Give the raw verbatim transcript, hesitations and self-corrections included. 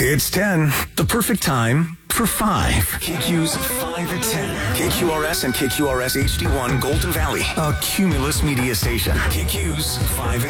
It's ten, the perfect time for five. K Q's five at ten. K Q R S and K Q R S H D one Golden Valley, a Cumulus media station. K Q's five at